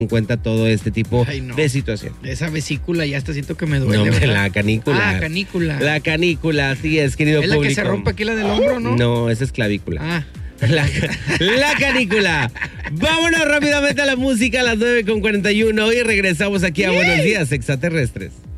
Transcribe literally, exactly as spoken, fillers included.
en cuenta todo este tipo Ay, no. de situación. Esa vesícula ya hasta siento que me duele. No, hombre, ¿verdad? la canícula. Ah, canícula. La canícula, así es, querido Es la público. que se rompe aquí la del hombro, ¿no? No, esa es clavícula. Ah. La, la canícula. Vámonos rápidamente a la música a las nueve con cuarenta y uno y regresamos aquí a Buenos Días Extraterrestres.